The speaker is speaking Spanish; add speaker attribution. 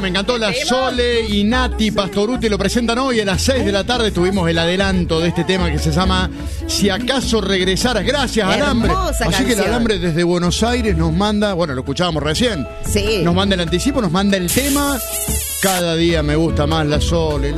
Speaker 1: me encantó. La Sole y Nati Pastoruti lo presentan hoy a las 6 de la tarde. Tuvimos el adelanto de este tema que se llama Si acaso regresaras. Gracias, Alambre. Así que el Alambre desde Buenos Aires nos manda, bueno, lo escuchábamos recién.
Speaker 2: Sí.
Speaker 1: Nos manda el anticipo, nos manda el tema. Cada día me gusta más la Sole.